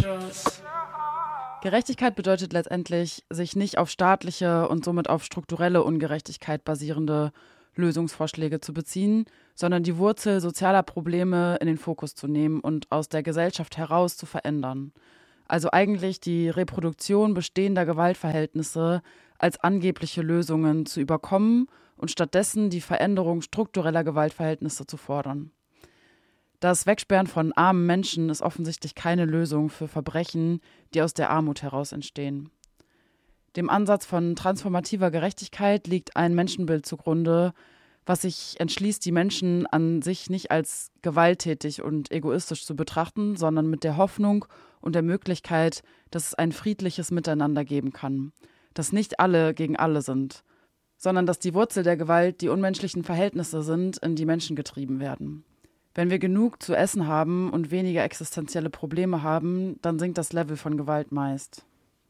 Gerechtigkeit bedeutet letztendlich, sich nicht auf staatliche und somit auf strukturelle Ungerechtigkeit basierende Lösungsvorschläge zu beziehen, sondern die Wurzel sozialer Probleme in den Fokus zu nehmen und aus der Gesellschaft heraus zu verändern. Also eigentlich die Reproduktion bestehender Gewaltverhältnisse als angebliche Lösungen zu überkommen und stattdessen die Veränderung struktureller Gewaltverhältnisse zu fordern. Das Wegsperren von armen Menschen ist offensichtlich keine Lösung für Verbrechen, die aus der Armut heraus entstehen. Dem Ansatz von transformativer Gerechtigkeit liegt ein Menschenbild zugrunde, was sich entschließt, die Menschen an sich nicht als gewalttätig und egoistisch zu betrachten, sondern mit der Hoffnung und der Möglichkeit, dass es ein friedliches Miteinander geben kann, dass nicht alle gegen alle sind, sondern dass die Wurzel der Gewalt die unmenschlichen Verhältnisse sind, in die Menschen getrieben werden. Wenn wir genug zu essen haben und weniger existenzielle Probleme haben, dann sinkt das Level von Gewalt meist.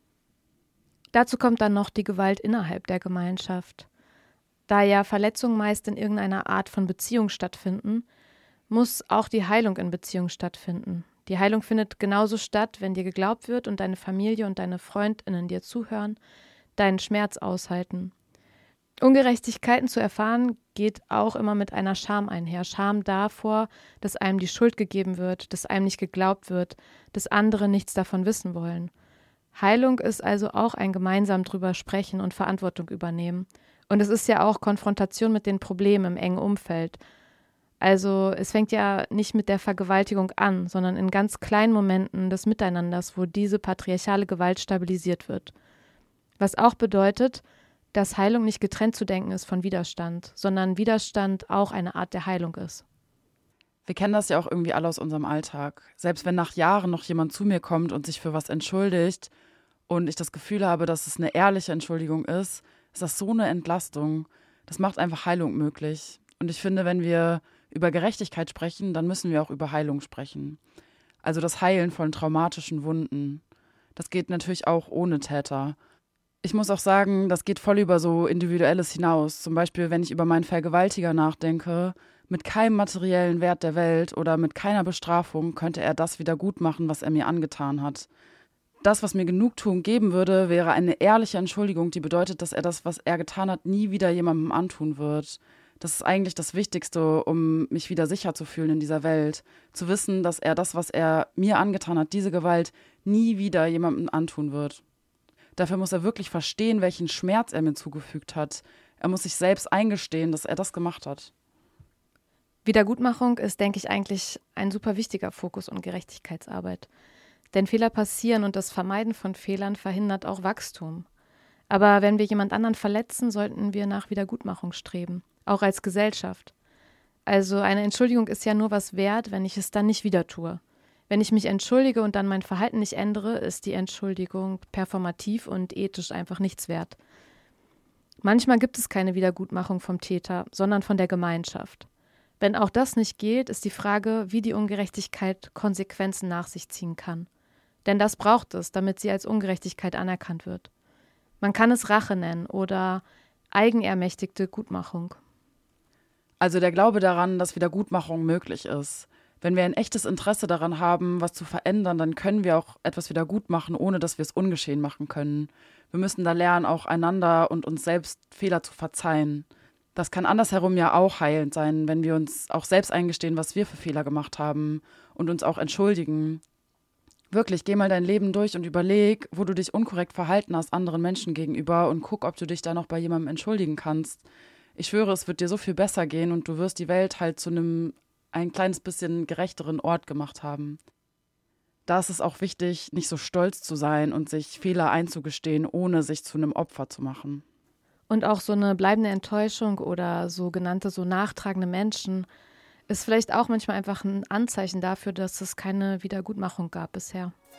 Dazu kommt dann noch die Gewalt innerhalb der Gemeinschaft. Da ja Verletzungen meist in irgendeiner Art von Beziehung stattfinden, muss auch die Heilung in Beziehung stattfinden. Die Heilung findet genauso statt, wenn dir geglaubt wird und deine Familie und deine FreundInnen dir zuhören, deinen Schmerz aushalten. Ungerechtigkeiten zu erfahren geht auch immer mit einer Scham einher. Scham davor, dass einem die Schuld gegeben wird, dass einem nicht geglaubt wird, dass andere nichts davon wissen wollen. Heilung ist also auch ein gemeinsam drüber sprechen und Verantwortung übernehmen. Und es ist ja auch Konfrontation mit den Problemen im engen Umfeld. Also es fängt ja nicht mit der Vergewaltigung an, sondern in ganz kleinen Momenten des Miteinanders, wo diese patriarchale Gewalt stabilisiert wird. Was auch bedeutet, dass Heilung nicht getrennt zu denken ist von Widerstand, sondern Widerstand auch eine Art der Heilung ist. Wir kennen das ja auch irgendwie alle aus unserem Alltag. Selbst wenn nach Jahren noch jemand zu mir kommt und sich für was entschuldigt und ich das Gefühl habe, dass es eine ehrliche Entschuldigung ist das so eine Entlastung. Das macht einfach Heilung möglich. Und ich finde, wenn wir über Gerechtigkeit sprechen, dann müssen wir auch über Heilung sprechen. Also das Heilen von traumatischen Wunden. Das geht natürlich auch ohne Täter. Ich muss auch sagen, das geht voll über so Individuelles hinaus. Zum Beispiel, wenn ich über meinen Vergewaltiger nachdenke, mit keinem materiellen Wert der Welt oder mit keiner Bestrafung könnte er das wieder gut machen, was er mir angetan hat. Das, was mir Genugtuung geben würde, wäre eine ehrliche Entschuldigung, die bedeutet, dass er das, was er getan hat, nie wieder jemandem antun wird. Das ist eigentlich das Wichtigste, um mich wieder sicher zu fühlen in dieser Welt. Zu wissen, dass er das, was er mir angetan hat, diese Gewalt, nie wieder jemandem antun wird. Dafür muss er wirklich verstehen, welchen Schmerz er mir zugefügt hat. Er muss sich selbst eingestehen, dass er das gemacht hat. Wiedergutmachung ist, denke ich, eigentlich ein super wichtiger Fokus und Gerechtigkeitsarbeit. Denn Fehler passieren und das Vermeiden von Fehlern verhindert auch Wachstum. Aber wenn wir jemand anderen verletzen, sollten wir nach Wiedergutmachung streben, auch als Gesellschaft. Also eine Entschuldigung ist ja nur was wert, wenn ich es dann nicht wieder tue. Wenn ich mich entschuldige und dann mein Verhalten nicht ändere, ist die Entschuldigung performativ und ethisch einfach nichts wert. Manchmal gibt es keine Wiedergutmachung vom Täter, sondern von der Gemeinschaft. Wenn auch das nicht geht, ist die Frage, wie die Ungerechtigkeit Konsequenzen nach sich ziehen kann. Denn das braucht es, damit sie als Ungerechtigkeit anerkannt wird. Man kann es Rache nennen oder eigenermächtigte Gutmachung. Also der Glaube daran, dass Wiedergutmachung möglich ist. Wenn wir ein echtes Interesse daran haben, was zu verändern, dann können wir auch etwas wieder gut machen, ohne dass wir es ungeschehen machen können. Wir müssen da lernen, auch einander und uns selbst Fehler zu verzeihen. Das kann andersherum ja auch heilend sein, wenn wir uns auch selbst eingestehen, was wir für Fehler gemacht haben und uns auch entschuldigen. Wirklich, geh mal dein Leben durch und überleg, wo du dich unkorrekt verhalten hast anderen Menschen gegenüber und guck, ob du dich da noch bei jemandem entschuldigen kannst. Ich schwöre, es wird dir so viel besser gehen und du wirst die Welt halt zu einem ein kleines bisschen gerechteren Ort gemacht haben. Da ist es auch wichtig, nicht so stolz zu sein und sich Fehler einzugestehen, ohne sich zu einem Opfer zu machen. Und auch so eine bleibende Enttäuschung oder sogenannte so nachtragende Menschen ist vielleicht auch manchmal einfach ein Anzeichen dafür, dass es keine Wiedergutmachung gab bisher.